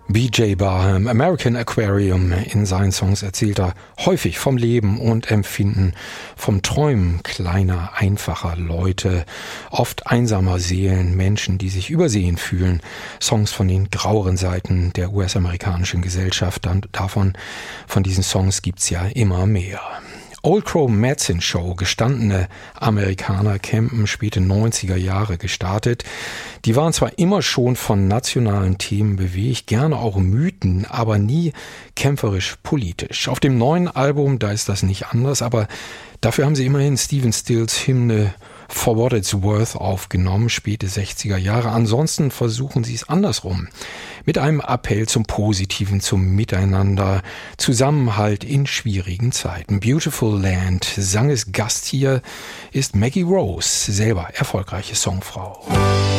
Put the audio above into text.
B.J. Barham, American Aquarium. In seinen Songs erzählt er häufig vom Leben und Empfinden, vom Träumen kleiner, einfacher Leute, oft einsamer Seelen, Menschen, die sich übersehen fühlen. Songs von den graueren Seiten der US-amerikanischen Gesellschaft. Von diesen Songs gibt's ja immer mehr. Old Crow Medicine Show, gestandene Amerikaner, campen späte 90er Jahre gestartet. Die waren zwar immer schon von nationalen Themen bewegt, gerne auch Mythen, aber nie kämpferisch politisch. Auf dem neuen Album, da ist das nicht anders, aber dafür haben sie immerhin Stephen Stills Hymne For What It's Worth aufgenommen, späte 60er Jahre. Ansonsten versuchen sie es andersrum. Mit einem Appell zum Positiven, zum Miteinander, Zusammenhalt in schwierigen Zeiten. Beautiful Land, Sangesgast hier ist Maggie Rose, selber erfolgreiche Songfrau.